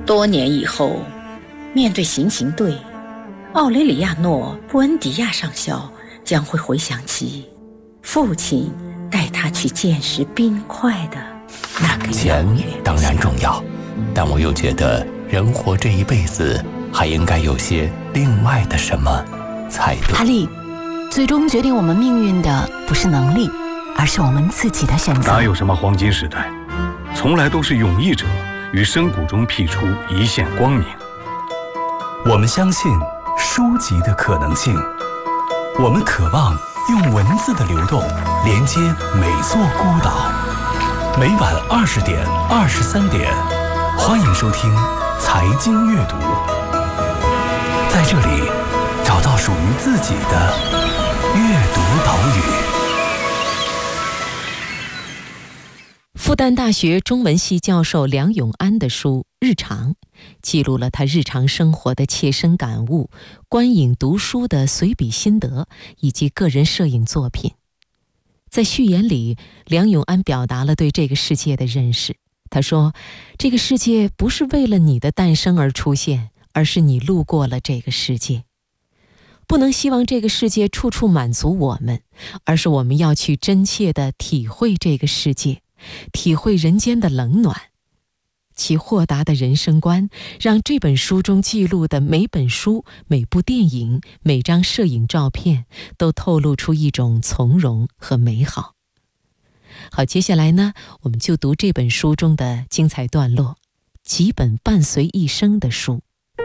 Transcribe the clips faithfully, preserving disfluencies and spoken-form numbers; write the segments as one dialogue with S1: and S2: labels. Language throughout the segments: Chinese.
S1: 多年以后，面对行刑队，奥雷里亚诺·布恩迪亚上校将会回想起父亲带他去见识冰块的那个
S2: 钱当然重要，但我又觉得人活这一辈子还应该有些另外的什么才对。
S3: 哈利，最终决定我们命运的不是能力，而是我们自己的选择。
S4: 哪有什么黄金时代，从来都是勇毅者于深谷中辟出一线光明。
S5: 我们相信书籍的可能性，我们渴望用文字的流动连接每座孤岛。每晚二十点、二十三点，欢迎收听财经阅读，在这里找到属于自己的阅读岛屿。
S6: 复旦大学中文系教授梁永安的书《日常》记录了他日常生活的切身感悟、观影读书的随笔心得以及个人摄影作品。在序言里，梁永安表达了对这个世界的认识。他说，这个世界不是为了你的诞生而出现，而是你路过了这个世界。不能希望这个世界处处满足我们，而是我们要去真切地体会这个世界，体会人间的冷暖。其豁达的人生观，让这本书中记录的每本书、每部电影、每张摄影照片都透露出一种从容和美好。好，接下来呢，我们就读这本书中的精彩段落，几本伴随一生的书。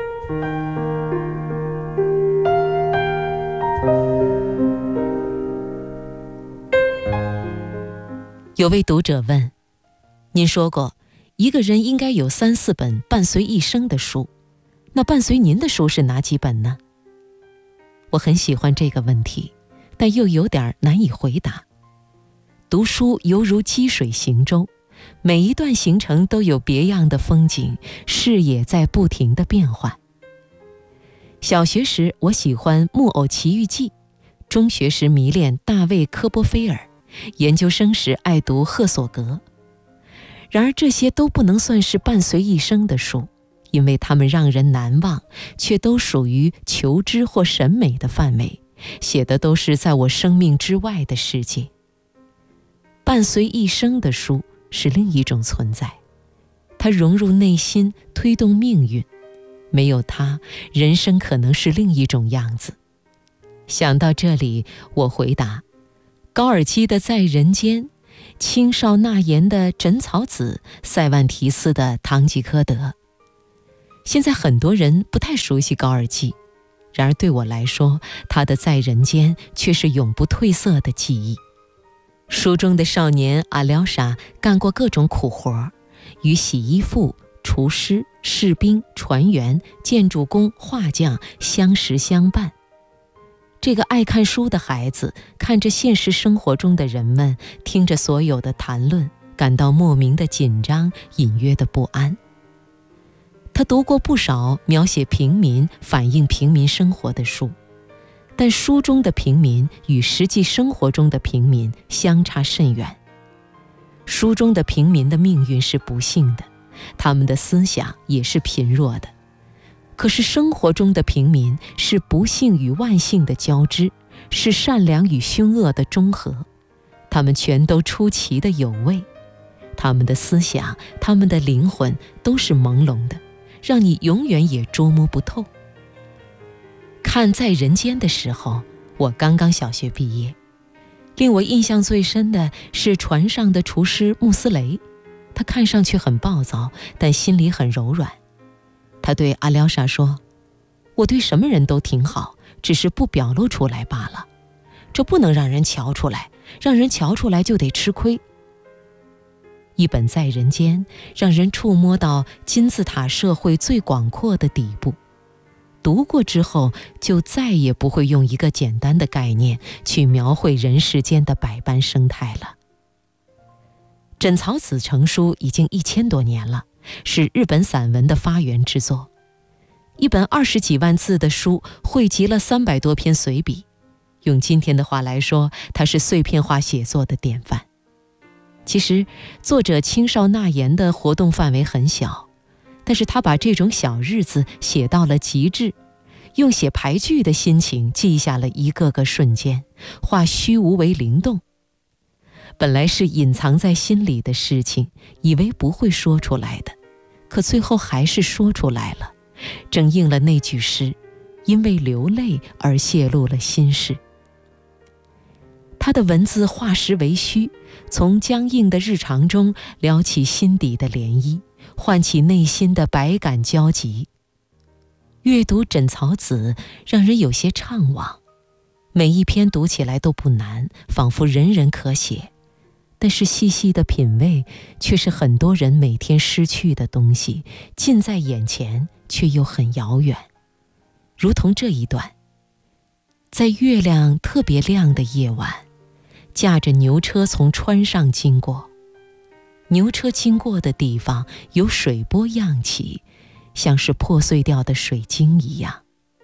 S6: 有位读者问，您说过一个人应该有三四本伴随一生的书，那伴随您的书是哪几本呢？我很喜欢这个问题，但又有点难以回答。读书犹如积水行舟，每一段行程都有别样的风景，视野在不停地变换。小学时我喜欢《木偶奇遇记》，中学时迷恋大卫·科波菲尔，研究生时爱读赫索格。然而这些都不能算是伴随一生的书，因为它们让人难忘，却都属于求知或审美的范围，写的都是在我生命之外的世界。伴随一生的书是另一种存在，它融入内心，推动命运。没有它，人生可能是另一种样子。想到这里，我回答，高尔基的《在人间》，青少纳言的《枕草子》，塞万提斯的《堂吉诃德》。现在很多人不太熟悉高尔基，然而对我来说，他的《在人间》却是永不褪色的记忆。书中的少年阿廖沙干过各种苦活，与洗衣妇、厨师、士兵、船员、建筑工、画匠相识相伴。这个爱看书的孩子看着现实生活中的人们，听着所有的谈论，感到莫名的紧张，隐约的不安。他读过不少描写平民、反映平民生活的书，但书中的平民与实际生活中的平民相差甚远。书中的平民的命运是不幸的，他们的思想也是贫弱的。可是生活中的平民是不幸与万幸的交织，是善良与凶恶的中和，他们全都出奇的有味，他们的思想，他们的灵魂都是朦胧的，让你永远也捉摸不透。看《在人间》的时候，我刚刚小学毕业，令我印象最深的是船上的厨师穆斯雷，他看上去很暴躁，但心里很柔软。他对阿廖沙说，我对什么人都挺好，只是不表露出来罢了，这不能让人瞧出来，让人瞧出来就得吃亏。一本《在人间》让人触摸到金字塔社会最广阔的底部，读过之后就再也不会用一个简单的概念去描绘人世间的百般生态了。枕草子成书已经一千多年了，是日本散文的发源之作。一本二十几万字的书，汇集了三百多篇随笔。用今天的话来说，它是碎片化写作的典范。其实，作者青少纳言的活动范围很小， 但是他把这种小日子写到了极致，用写牌句的心情记下了一个个瞬间，化虚无为灵动。本来是隐藏在心里的事情，以为不会说出来的，可最后还是说出来了，正应了那句诗，因为流泪而泄露了心事。他的文字化实为虚，从僵硬的日常中撩起心底的涟漪，唤起内心的百感交集。阅读枕草子让人有些怅惘，每一篇读起来都不难，仿佛人人可写，但是细细的品味，却是很多人每天失去的东西，近在眼前，却又很遥远。如同这一段，在月亮特别亮的夜晚，驾着牛车从川上经过，牛车经过的地方有水波漾起，像是破碎掉的水晶一样。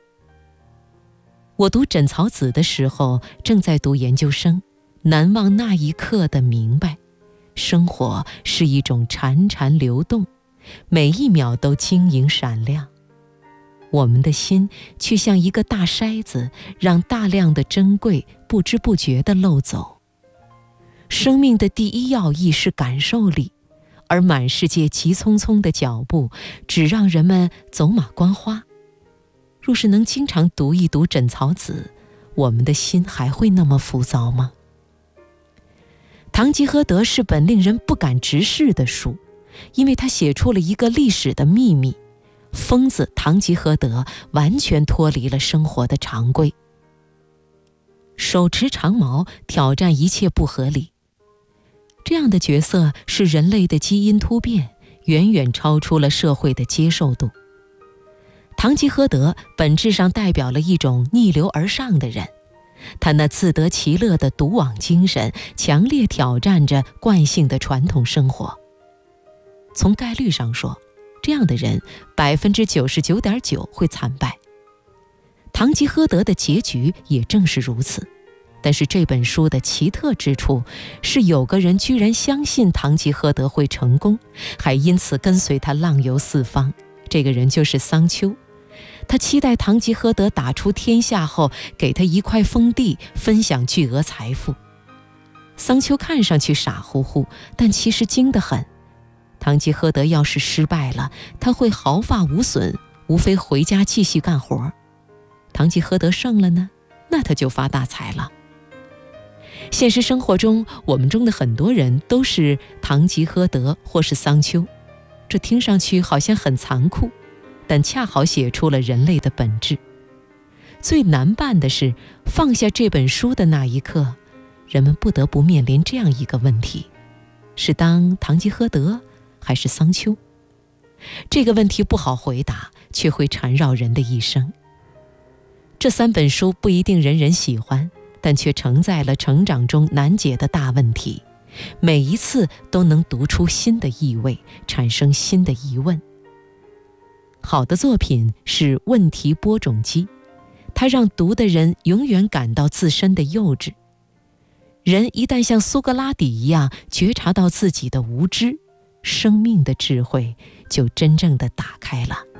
S6: 我读枕草子的时候，正在读研究生，难忘那一刻的明白，生活是一种潺潺流动，每一秒都晶莹闪亮。我们的心却像一个大筛子，让大量的珍贵不知不觉地漏走。生命的第一要义是感受力，而满世界急匆匆的脚步，只让人们走马观花。若是能经常读一读枕草子，我们的心还会那么浮躁吗？堂吉诃德是本令人不敢直视的书，因为他写出了一个历史的秘密，疯子堂吉诃德完全脱离了生活的常规，手持长矛挑战一切不合理。这样的角色是人类的基因突变，远远超出了社会的接受度。堂吉诃德本质上代表了一种逆流而上的人，他那自得其乐的独往精神，强烈挑战着惯性的传统生活。从概率上说，这样的人百分之九十九点九会惨败。堂吉诃德的结局也正是如此。但是这本书的奇特之处是，有个人居然相信堂吉诃德会成功，还因此跟随他浪游四方。这个人就是桑丘。他期待堂吉诃德打出天下后，给他一块封地，分享巨额财富。桑丘看上去傻乎乎，但其实精得很。堂吉诃德要是失败了，他会毫发无损，无非回家继续干活。堂吉诃德胜了呢，那他就发大财了。现实生活中，我们中的很多人都是堂吉诃德或是桑丘，这听上去好像很残酷，但恰好写出了人类的本质。最难办的是，放下这本书的那一刻，人们不得不面临这样一个问题：是当堂吉诃德还是桑丘？这个问题不好回答，却会缠绕人的一生。这三本书不一定人人喜欢，但却承载了成长中难解的大问题，每一次都能读出新的意味，产生新的疑问。好的作品是问题播种机，它让读的人永远感到自身的幼稚。人一旦像苏格拉底一样觉察到自己的无知，生命的智慧就真正的打开了。